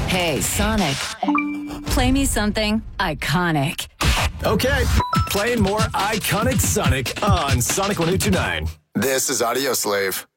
Hey, Sonic. Play me something iconic. Okay, playing more iconic Sonic on Sonic 102.9. This is Audio Slave.